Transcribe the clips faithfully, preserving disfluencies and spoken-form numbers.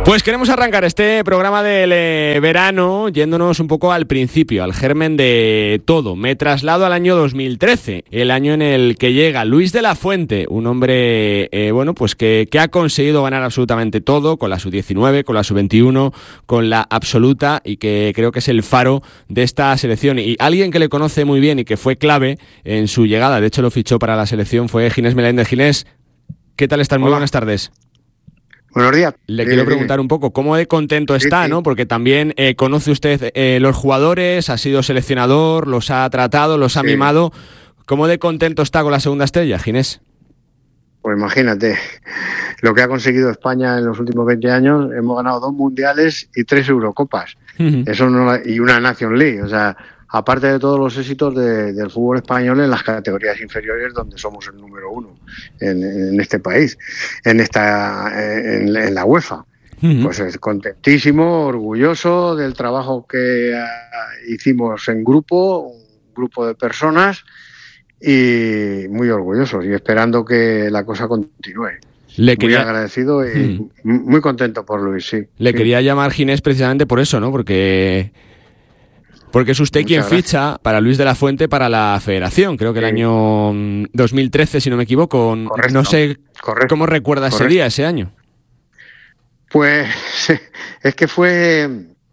Pues queremos arrancar este programa del eh, verano yéndonos un poco al principio, al germen de todo. Me traslado al año dos mil trece, el año en el que llega Luis de la Fuente, un hombre eh, bueno, pues que, que ha conseguido ganar absolutamente todo, con la sub diecinueve, con la sub veintiuno, con la absoluta, y que creo que es el faro de esta selección. Y alguien que le conoce muy bien y que fue clave en su llegada, de hecho lo fichó para la selección, fue Ginés Meléndez. Ginés, ¿qué tal estás? Muy Hola. buenas tardes. Buenos días. Le eh, quiero preguntar un poco cómo de contento está, sí, sí. ¿no? Porque también eh, conoce usted eh, los jugadores, ha sido seleccionador, los ha tratado, los ha Sí. mimado. ¿Cómo de contento está con la segunda estrella, Ginés? Pues imagínate lo que ha conseguido España en los últimos veinte años. Hemos ganado dos mundiales y tres Eurocopas. Uh-huh. Eso no, y una Nation League. O sea, aparte de todos los éxitos de, del fútbol español en las categorías inferiores, donde somos el número uno en, en este país, en esta, en, en la UEFA. Uh-huh. Pues es contentísimo, orgulloso del trabajo que uh, hicimos en grupo, un grupo de personas, y muy orgullosos y esperando que la cosa continúe. Le quería... Muy agradecido y uh-huh. muy contento por Luis, sí. Le sí. quería llamar Ginés precisamente por eso, ¿no? Porque... Porque es usted Muchas quien gracias. ficha para Luis de la Fuente para la Federación, creo que sí. el año dos mil trece, si no me equivoco. Correcto. No sé Correcto. cómo recuerda Correcto. ese día, ese año. Pues es que fue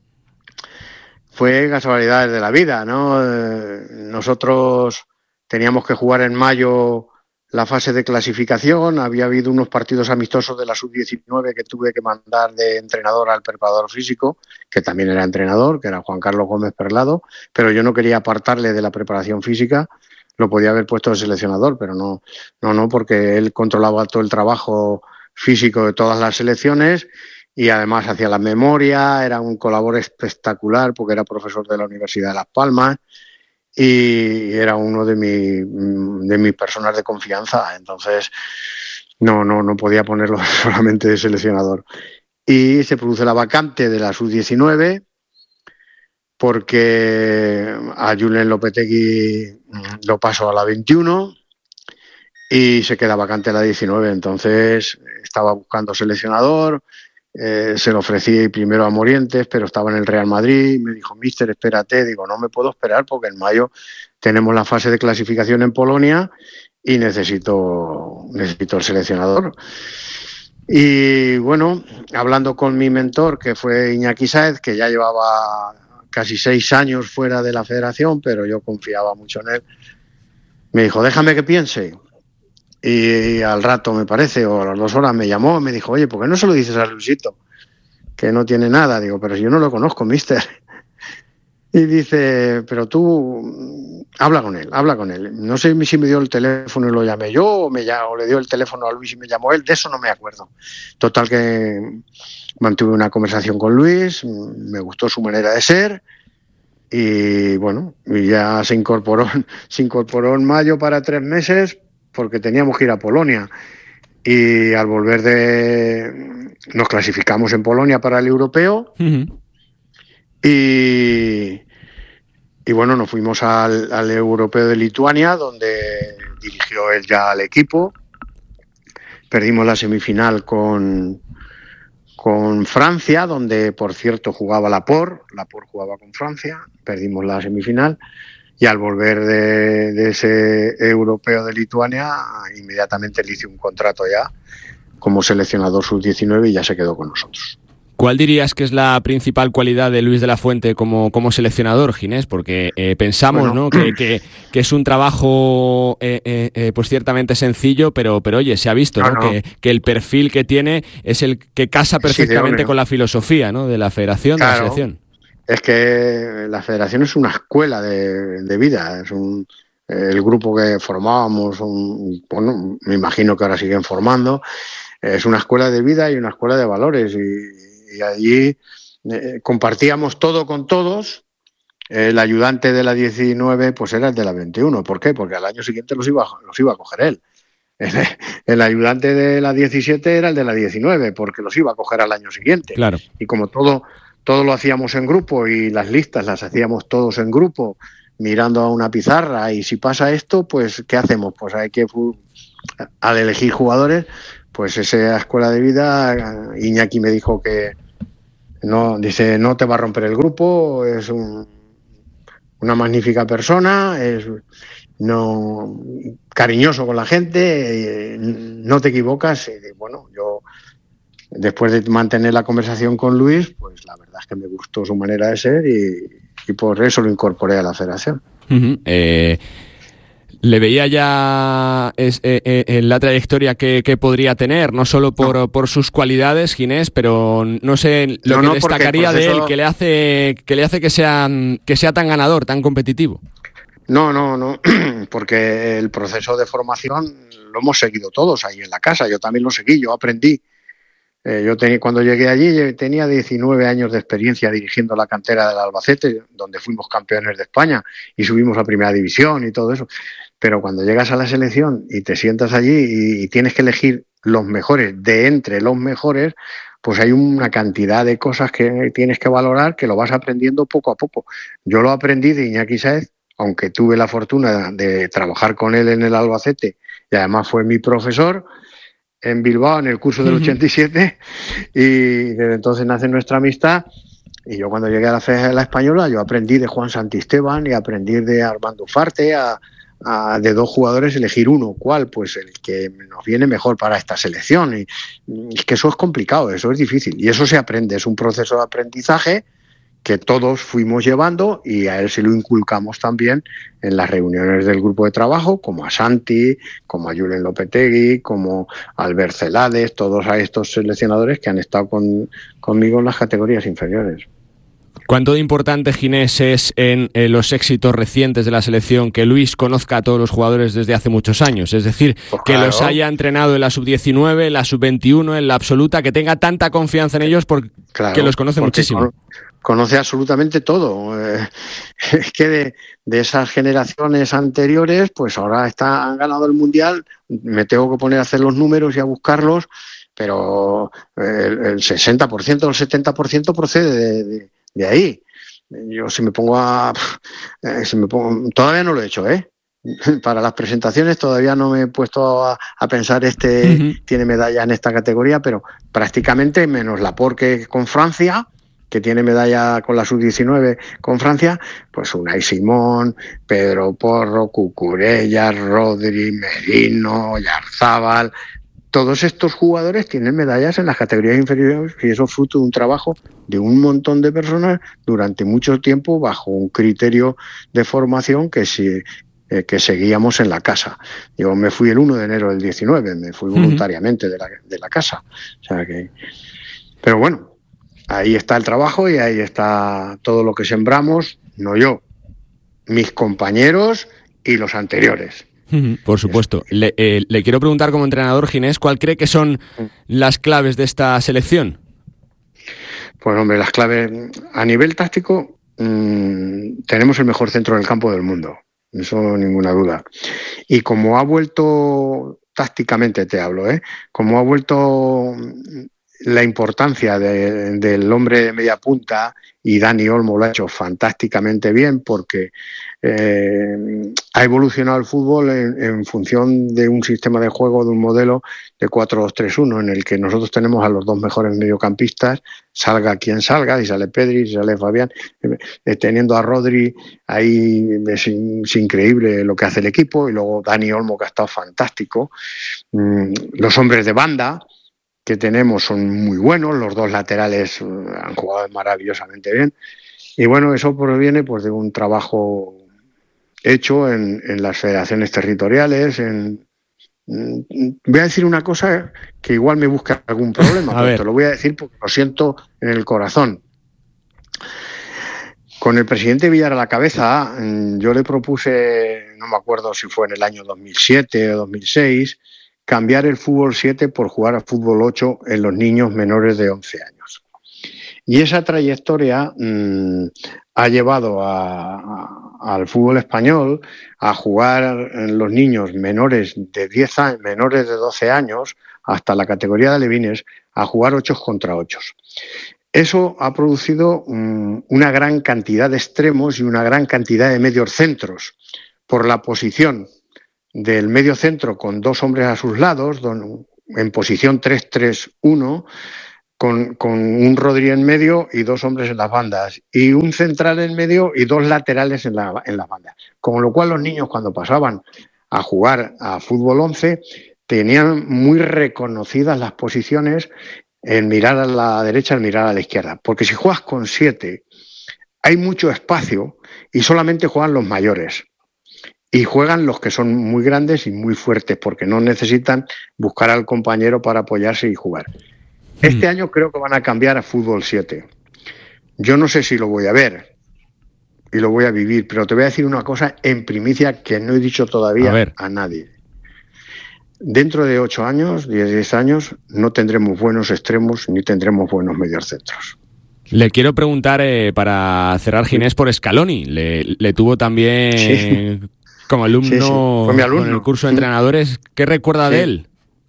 fue casualidades de la vida, ¿no? Nosotros teníamos que jugar en mayo la fase de clasificación, había habido unos partidos amistosos de la sub diecinueve que tuve que mandar de entrenador al preparador físico, que también era entrenador, que era Juan Carlos Gómez Perlado, pero yo no quería apartarle de la preparación física, lo podía haber puesto de seleccionador, pero no, no, no, porque él controlaba todo el trabajo físico de todas las selecciones y además hacía la memoria, era un colaborador espectacular porque era profesor de la Universidad de Las Palmas y era uno de, mi, de mis personas de confianza, entonces no, no, no podía ponerlo solamente de seleccionador. Y se produce la vacante de la sub diecinueve porque a Julen Lopetegui lo pasó a la veintiuno y se queda vacante la diecinueve, entonces estaba buscando seleccionador. Eh, se lo ofrecí primero a Morientes, pero estaba en el Real Madrid, me dijo, míster, espérate, digo, no me puedo esperar porque en mayo tenemos la fase de clasificación en Polonia y necesito, necesito el seleccionador. Y bueno, hablando con mi mentor, que fue Iñaki Sáez, que ya llevaba casi seis años fuera de la federación, pero yo confiaba mucho en él, me dijo, déjame que piense. Y al rato, me parece, o a las dos horas me llamó y me dijo, oye, ¿por qué no se lo dices a Luisito? Que no tiene nada. Digo, pero si yo no lo conozco, mister. Y dice, pero tú habla con él, habla con él. No sé si me dio el teléfono y lo llamé yo o, me, o le dio el teléfono a Luis y me llamó él, de eso no me acuerdo. Total que mantuve una conversación con Luis, me gustó su manera de ser y bueno, y ya se incorporó, se incorporó en mayo para tres meses porque teníamos que ir a Polonia y al volver de... nos clasificamos en Polonia para el europeo. Uh-huh. y, y bueno, nos fuimos al, al europeo de Lituania donde dirigió él ya al equipo. Perdimos la semifinal con, con Francia, donde por cierto jugaba Laporte, Laporte jugaba con Francia, perdimos la semifinal. Y al volver de, de ese europeo de Lituania, inmediatamente le hice un contrato ya como seleccionador sub diecinueve y ya se quedó con nosotros. ¿Cuál dirías que es la principal cualidad de Luis de la Fuente como, como seleccionador, Ginés? Porque eh, pensamos, bueno, ¿no? que, que, que es un trabajo eh, eh, pues ciertamente sencillo, pero, pero oye, se ha visto, ¿no? No, no. Que, que el perfil que tiene es el que casa perfectamente sí, con la filosofía, ¿no? De la federación, claro. de la selección. Es que la federación es una escuela de, de vida, es un, el grupo que formábamos, un, bueno, me imagino que ahora siguen formando, es una escuela de vida y una escuela de valores y, y allí eh, compartíamos todo con todos. El ayudante de la diecinueve pues era el de la veintiuno, ¿por qué? Porque al año siguiente los iba, los iba a coger él. El, el ayudante de la diecisiete era el de la diecinueve, porque los iba a coger al año siguiente. Claro. Y como todo... todo lo hacíamos en grupo y las listas las hacíamos todos en grupo, mirando a una pizarra y si pasa esto, pues ¿qué hacemos? Pues hay que, al elegir jugadores, pues esa escuela de vida, Iñaki me dijo que, No, dice, no te va a romper el grupo, es un, una magnífica persona, es no cariñoso con la gente, eh, no te equivocas. Y bueno, yo después de mantener la conversación con Luis, pues la verdad es que me gustó su manera de ser y, y por eso lo incorporé a la federación. Uh-huh. Eh, le veía ya es, eh, eh, en la trayectoria que, que podría tener, no solo por, no. por sus cualidades, Ginés, pero no sé lo no, que no, destacaría proceso... de él, que le hace que le hace que sea, que sea tan ganador, tan competitivo. No, no, no, porque el proceso de formación lo hemos seguido todos ahí en la casa, yo también lo seguí, yo aprendí. Eh, yo tenía, cuando llegué allí tenía diecinueve años de experiencia dirigiendo la cantera del Albacete, donde fuimos campeones de España y subimos a primera división y todo eso. Pero cuando llegas a la selección y te sientas allí y, y tienes que elegir los mejores de entre los mejores, pues hay una cantidad de cosas que tienes que valorar que lo vas aprendiendo poco a poco. Yo lo aprendí de Iñaki Sáez, aunque tuve la fortuna de trabajar con él en el Albacete y además fue mi profesor en Bilbao en el curso del ochenta y siete y desde entonces nace nuestra amistad. Y yo cuando llegué a la Federación de la Española yo aprendí de Juan Santisteban y aprendí de Armando Ufarte a, a, de dos jugadores elegir uno, ¿cuál? Pues el que nos viene mejor para esta selección. Y es que eso es complicado, eso es difícil y eso se aprende, es un proceso de aprendizaje que todos fuimos llevando y a él se lo inculcamos también en las reuniones del grupo de trabajo, como a Santi, como a Julen Lopetegui, como a Albert Celades, todos a estos seleccionadores que han estado con, conmigo en las categorías inferiores. ¿Cuánto de importante, Ginés, es en, en los éxitos recientes de la selección que Luis conozca a todos los jugadores desde hace muchos años? Es decir, pues que claro, los haya entrenado en la sub diecinueve, en la sub veintiuno, en la absoluta, que tenga tanta confianza en ellos porque claro, los conoce muchísimo. Con, conoce absolutamente todo. Eh, es que de, de esas generaciones anteriores, pues ahora está, han ganado el Mundial, me tengo que poner a hacer los números y a buscarlos, pero el, el sesenta por ciento o el setenta por ciento procede de... de de ahí. Yo si me pongo a... Eh, si me pongo, todavía no lo he hecho, ¿eh? Para las presentaciones todavía no me he puesto a, a pensar este uh-huh. tiene medalla en esta categoría, pero prácticamente menos la porque con Francia, que tiene medalla con la sub diecinueve con Francia, pues Unai Simón, Pedro Porro, Cucurella, Rodri, Merino, Yarzábal... Todos estos jugadores tienen medallas en las categorías inferiores y eso es fruto de un trabajo de un montón de personas durante mucho tiempo bajo un criterio de formación que, si, eh, que seguíamos en la casa. Yo me fui el uno de enero del diecinueve, me fui voluntariamente de la, de la casa. O sea que, pero bueno, ahí está el trabajo y ahí está todo lo que sembramos, no yo, mis compañeros y los anteriores. Por supuesto. Le, eh, le quiero preguntar como entrenador, Ginés, ¿cuál cree que son las claves de esta selección? Pues hombre, las claves a nivel táctico mmm, tenemos el mejor centro del campo del mundo, eso ninguna duda. Y como ha vuelto, tácticamente te hablo, ¿eh? como ha vuelto la importancia de, del hombre de media punta, y Dani Olmo lo ha hecho fantásticamente bien porque eh, ha evolucionado el fútbol en, en función de un sistema de juego, de un modelo de cuatro dos tres uno en el que nosotros tenemos a los dos mejores mediocampistas, salga quien salga, si sale Pedri, si sale Fabián, eh, teniendo a Rodri ahí es, es increíble lo que hace el equipo, y luego Dani Olmo que ha estado fantástico, mm, los hombres de banda que tenemos son muy buenos, los dos laterales han jugado maravillosamente bien y bueno, eso proviene pues de un trabajo hecho en, en las federaciones territoriales. En, voy a decir una cosa que igual me busca algún problema, pero te lo voy a decir porque lo siento en el corazón. Con el presidente Villar a la cabeza, yo le propuse, no me acuerdo si fue en el año dos mil siete o dos mil seis, cambiar el fútbol siete por jugar a fútbol ocho en los niños menores de once años. Y esa trayectoria mmm, ha llevado a, a, al fútbol español a jugar en los niños menores de diez años, menores de doce años, hasta la categoría de alevines, a jugar ocho contra ocho. Eso ha producido mmm, una gran cantidad de extremos y una gran cantidad de medios centros por la posición del medio centro con dos hombres a sus lados, en posición tres tres uno, con, con un Rodri en medio y dos hombres en las bandas, y un central en medio y dos laterales en, la, en las bandas. Con lo cual los niños, cuando pasaban a jugar a fútbol once, tenían muy reconocidas las posiciones en mirar a la derecha, en mirar a la izquierda. Porque si juegas con siete, hay mucho espacio y solamente juegan los mayores. Y juegan los que son muy grandes y muy fuertes, porque no necesitan buscar al compañero para apoyarse y jugar. Este año creo que van a cambiar a fútbol siete. Yo no sé si lo voy a ver y lo voy a vivir, pero te voy a decir una cosa en primicia que no he dicho todavía a, a nadie. Dentro de ocho años, diez años, no tendremos buenos extremos ni tendremos buenos mediocentros. Le quiero preguntar, eh, para cerrar, Ginés, por Scaloni. Le, le tuvo también sí. como alumno, sí, sí. Fue mi alumno en el curso de entrenadores. ¿Qué recuerda sí. de él?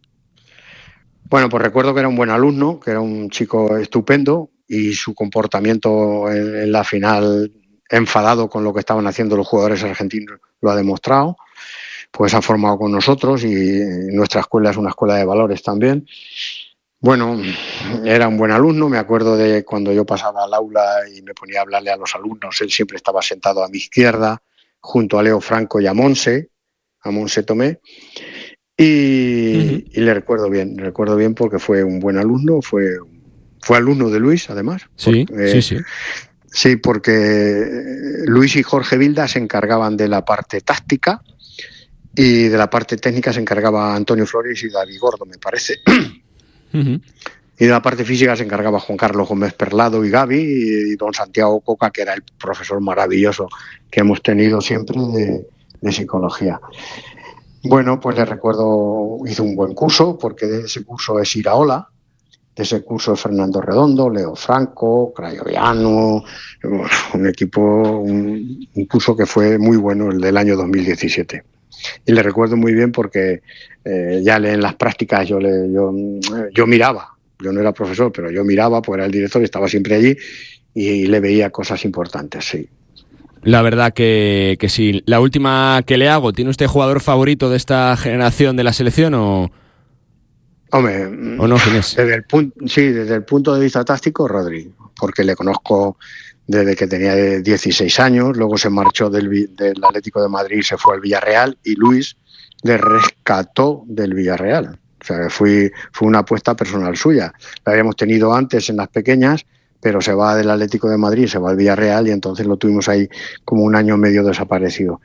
Bueno, pues recuerdo que era un buen alumno, que era un chico estupendo, y su comportamiento en, en la final, enfadado con lo que estaban haciendo los jugadores argentinos, lo ha demostrado. Pues ha formado con nosotros y nuestra escuela es una escuela de valores también. Bueno, era un buen alumno, me acuerdo de cuando yo pasaba al aula y me ponía a hablarle a los alumnos, él siempre estaba sentado a mi izquierda, junto a Leo Franco y a Monse, a Monse Tomé, y, uh-huh. y le recuerdo bien, recuerdo bien porque fue un buen alumno, fue, fue alumno de Luis, además. Sí, porque, sí, sí. Sí, porque Luis y Jorge Vilda se encargaban de la parte táctica, y de la parte técnica se encargaba Antonio Flores y David Gordo, me parece. Uh-huh. Y de la parte física se encargaba Juan Carlos Gómez Perlado y Gaby, y don Santiago Coca, que era el profesor maravilloso que hemos tenido siempre de, de psicología. Bueno, pues le recuerdo, hizo un buen curso, porque de ese curso es Iraola, de ese curso es Fernando Redondo, Leo Franco, Crayoviano, un equipo, un, un curso que fue muy bueno, el del año dos mil diecisiete. Y le recuerdo muy bien porque eh, ya en las prácticas yo, le, yo, yo miraba, yo no era profesor, pero yo miraba, porque era el director y estaba siempre allí, y, y le veía cosas importantes, sí. La verdad que, que sí. La última que le hago, ¿tiene usted jugador favorito de esta generación de la selección o...? Hombre, ¿O no, Ginés? Desde el punto, sí, desde el punto de vista táctico, Rodri, porque le conozco desde que tenía dieciséis años, luego se marchó del, del Atlético de Madrid y se fue al Villarreal, y Luis le rescató del Villarreal. O sea, fui, fue una apuesta personal suya. La habíamos tenido antes en las pequeñas, pero se va del Atlético de Madrid, se va al Villarreal, y entonces lo tuvimos ahí como un año medio desaparecido.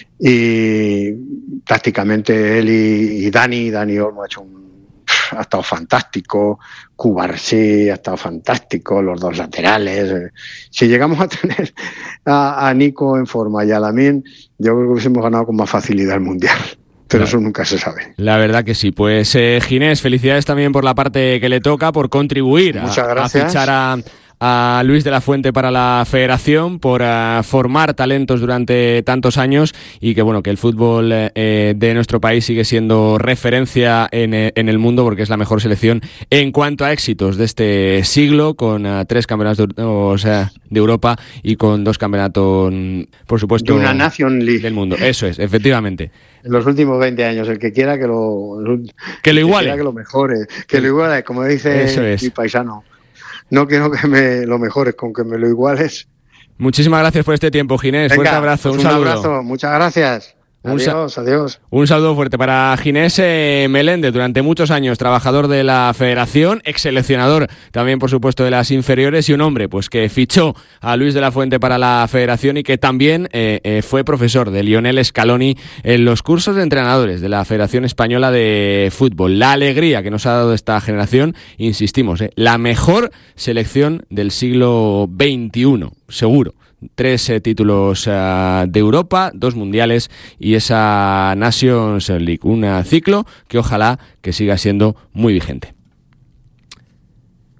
Y prácticamente él y, y Dani, Dani Olmo ha hecho un ha estado fantástico, Cubarsí ha estado fantástico, los dos laterales. Si llegamos a tener a, a Nico en forma y a Lamine, yo creo que hubiésemos ganado con más facilidad el Mundial. Pero claro, eso nunca se sabe. La verdad que sí. Pues eh, Ginés, felicidades también por la parte que le toca, por contribuir a, a fichar a... a Luis de la Fuente para la Federación, por uh, formar talentos durante tantos años, y que bueno, que el fútbol eh, de nuestro país sigue siendo referencia en, eh, en el mundo, porque es la mejor selección en cuanto a éxitos de este siglo, con uh, tres campeonatos de, o sea, de Europa y con dos campeonatos, por supuesto, de una Nation League del mundo. Eso es, efectivamente. En los últimos veinte años, el que quiera que lo que lo iguale, que, que lo mejore, que lo iguale, como dice Eso es. mi paisano. No quiero que me lo mejores, con que me lo iguales. Muchísimas gracias por este tiempo, Ginés. Venga, fuerte abrazo. Pues un, un saludo. abrazo, muchas gracias. Un adiós, sa- adiós. Un saludo fuerte para Ginés eh, Meléndez, durante muchos años trabajador de la Federación, ex seleccionador también, por supuesto, de las inferiores, y un hombre pues que fichó a Luis de la Fuente para la Federación, y que también eh, eh, fue profesor de Lionel Scaloni en los cursos de entrenadores de la Federación Española de Fútbol. La alegría que nos ha dado esta generación, insistimos, eh, la mejor selección del siglo veintiuno, seguro. Tres eh, títulos uh, de Europa, dos mundiales y esa Nations League. Un uh, ciclo que ojalá que siga siendo muy vigente.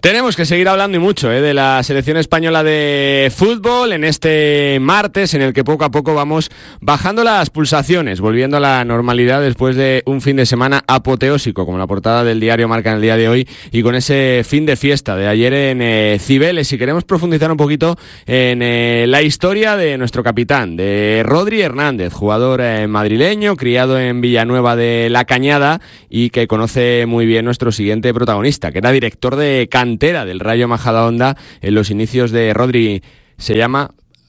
Tenemos que seguir hablando y mucho ¿eh? de la selección española de fútbol en este martes en el que poco a poco vamos bajando las pulsaciones, volviendo a la normalidad después de un fin de semana apoteósico, como la portada del diario marca en el día de hoy, y con ese fin de fiesta de ayer en eh, Cibeles. Y queremos profundizar un poquito en eh, la historia de nuestro capitán, de Rodri Hernández, jugador eh, madrileño, criado en Villanueva de la Cañada y que conoce muy bien nuestro siguiente protagonista, que era director de cantera del Rayo Majadahonda en los inicios de Rodri. Se llama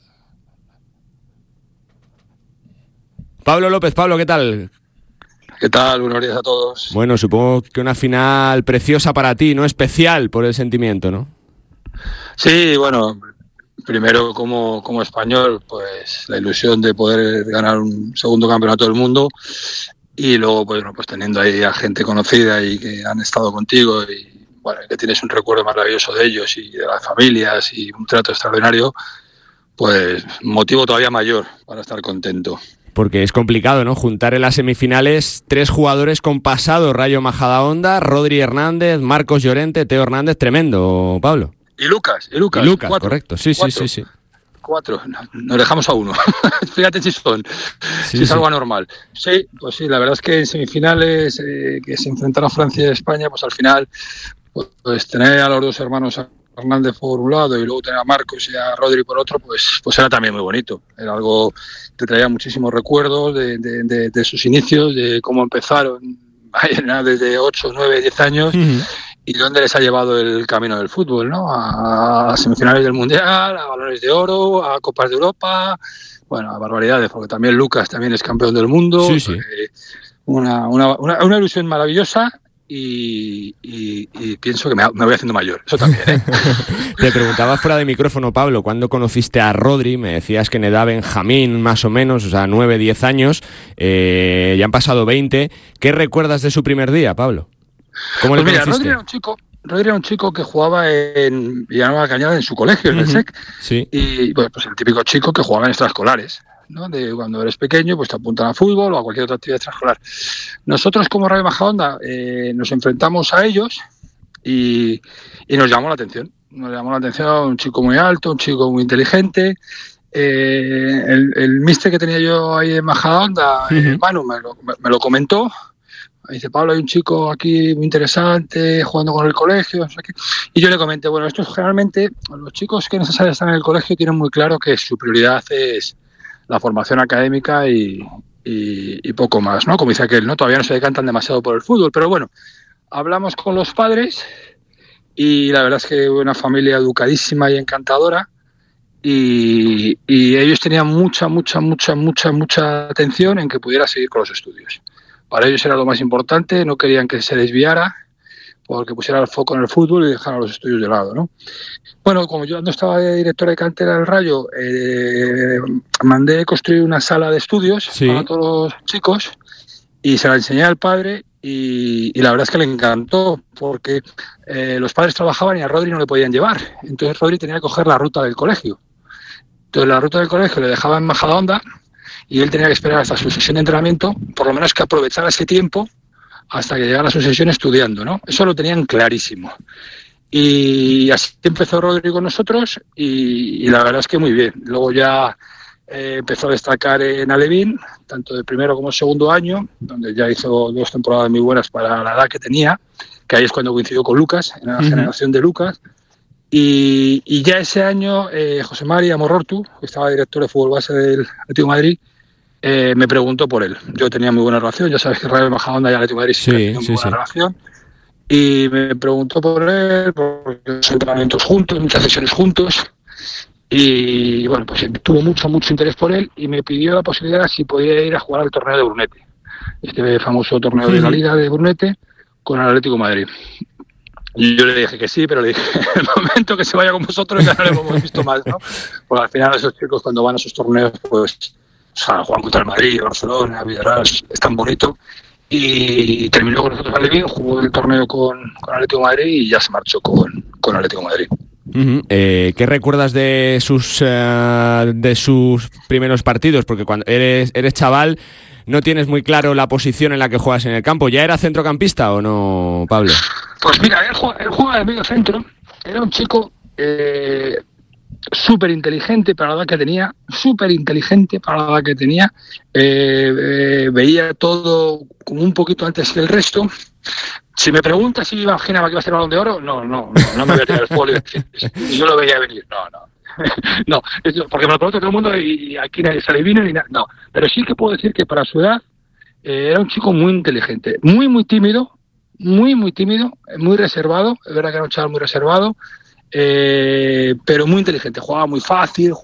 Pablo López. Pablo, ¿qué tal? ¿Qué tal? Buenos días a todos. Bueno, supongo que una final preciosa para ti, ¿no? Especial por el sentimiento, ¿no? Sí, bueno, primero como, como español, pues la ilusión de poder ganar un segundo campeonato del mundo, y luego pues, bueno, pues teniendo ahí a gente conocida y que han estado contigo y bueno, que tienes un recuerdo maravilloso de ellos y de las familias y un trato extraordinario, pues motivo todavía mayor para estar contento. Porque es complicado, ¿no? Juntar en las semifinales tres jugadores con pasado Rayo Majadahonda, Rodri Hernández, Marcos Llorente, Teo Hernández, tremendo, Pablo. Y Lucas, y Lucas. Y Lucas, cuatro, correcto, sí, cuatro, sí, sí, sí. Cuatro, nos dejamos a uno. Fíjate si son, sí, si es sí. algo anormal. Sí, pues sí, la verdad es que en semifinales eh, que se enfrentaron Francia y España, pues al final, pues, pues tener a los dos hermanos Hernández por un lado y luego tener a Marcos y a Rodri por otro, pues, pues era también muy bonito. Era algo que traía muchísimos recuerdos de, de, de, de sus inicios, de cómo empezaron desde ocho, nueve, diez años. Uh-huh. Y dónde les ha llevado el camino del fútbol, ¿no? A semifinales del Mundial, a Balones de Oro, a Copas de Europa, bueno, a barbaridades, porque también Lucas también es campeón del mundo. Sí, sí. Eh, una, una, una, una ilusión maravillosa y, y, y pienso que me, me voy haciendo mayor, eso también, ¿eh? Te preguntaba fuera de micrófono, Pablo, ¿cuándo conociste a Rodri? Me decías que en edad Benjamín, más o menos, o sea, nueve, diez años, eh, ya han pasado veinte. ¿Qué recuerdas de su primer día, Pablo? ¿Cómo pues le mira, conociste? Rodri era un chico, Rodri era un chico que jugaba en Villanueva Cañada en su colegio, en uh-huh. el S E C. Sí. Y bueno, pues el típico chico que jugaba en extraescolares, ¿no? De cuando eres pequeño, pues te apuntan a fútbol o a cualquier otra actividad extraescolar. Nosotros como Rayo Majadahonda eh, nos enfrentamos a ellos y, y nos llamó la atención. Nos llamó la atención un chico muy alto, un chico muy inteligente. Eh, el, el míster que tenía yo ahí en Majadahonda, uh-huh. eh, Manu, me lo, me, me lo comentó. Me dice, Pablo, hay un chico aquí muy interesante, jugando con el colegio, no sé qué. Y yo le comenté, bueno, esto es generalmente, los chicos que necesariamente están en el colegio tienen muy claro que su prioridad es la formación académica y, y, y poco más, ¿no? Como dice aquel, ¿no? Todavía no se decantan demasiado por el fútbol, pero bueno, hablamos con los padres y la verdad es que una familia educadísima y encantadora y, y ellos tenían mucha, mucha, mucha, mucha, mucha atención en que pudiera seguir con los estudios. Para ellos era lo más importante, no querían que se desviara porque pusiera el foco en el fútbol y dejara los estudios de lado, ¿no? Bueno, como yo no estaba de director de cantera del Rayo, eh, mandé construir una sala de estudios ¿sí? para todos los chicos y se la enseñé al padre y, y la verdad es que le encantó porque eh, los padres trabajaban y a Rodri no le podían llevar. Entonces Rodri tenía que coger la ruta del colegio. Entonces la ruta del colegio le dejaba en Majadahonda y él tenía que esperar hasta su sesión de entrenamiento, por lo menos que aprovechara ese tiempo hasta que llegara a su sesión estudiando, ¿no? Eso lo tenían clarísimo. Y así empezó Rodri con nosotros y, y la verdad es que muy bien. Luego ya eh, empezó a destacar en Alevín, tanto de primero como segundo año, donde ya hizo dos temporadas muy buenas para la edad que tenía, que ahí es cuando coincidió con Lucas, en la uh-huh. generación de Lucas. Y, y ya ese año eh, José María Morortu, que estaba director de fútbol base del Atlético de Madrid, Eh, me preguntó por él. Yo tenía muy buena relación, ya sabes que Rayo Majadahonda y Atlético de Madrid sí, tenían muy sí, buena sí. relación. Y me preguntó por él, por los entrenamientos juntos, muchas sesiones juntos. Y bueno, pues tuvo mucho, mucho interés por él y me pidió la posibilidad si podía ir a jugar al torneo de Brunete. Este famoso torneo de la Liga de Brunete con el Atlético de Madrid. Y yo le dije que sí, pero le dije, en el momento que se vaya con vosotros ya no le hemos visto más, ¿no? Porque al final esos chicos cuando van a esos torneos, pues o sea, juegan contra el Madrid, Barcelona, Villarreal, es tan bonito. Y terminó con nosotros Alevín, jugó el torneo con, con Atlético de Madrid y ya se marchó con, con Atlético de Madrid. Uh-huh. Eh, ¿Qué recuerdas de sus uh, de sus primeros partidos? Porque cuando eres, eres chaval no tienes muy claro la posición en la que juegas en el campo. ¿Ya era centrocampista o no, Pablo? Pues mira, él juega, él juega de medio centro, era un chico eh, súper inteligente para la edad que tenía, súper inteligente para la edad que tenía, eh, eh, veía todo como un poquito antes que el resto. Si me preguntas si imaginaba que iba a ser Balón de Oro, no, no, no, no me voy a tirar el folio. Yo lo veía venir, no, no. No, porque me lo pregunta todo el mundo y aquí nadie se adivina ni nada. No, pero sí que puedo decir que para su edad eh, era un chico muy inteligente, muy, muy tímido, muy, muy tímido, muy reservado. Es verdad que era un chaval muy reservado, eh, pero muy inteligente. Jugaba muy fácil,